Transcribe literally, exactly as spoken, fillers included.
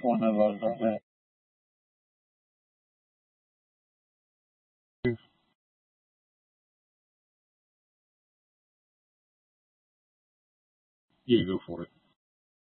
one of those, I think. Yeah, go for it.